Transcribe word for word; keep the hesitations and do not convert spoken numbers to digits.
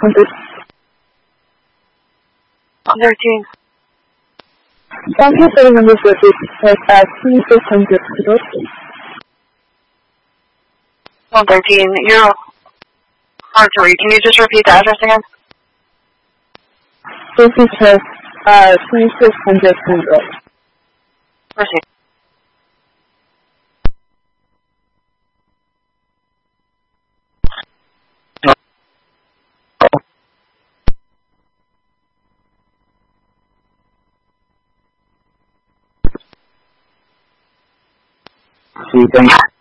hundred. one thirteen. Thank you for the number for this at twenty-six hundred. one thirteen. You're hard to read. Can you just repeat the address again? This is her, uh, twenty-six hundred Road. Proceed. See, thank you.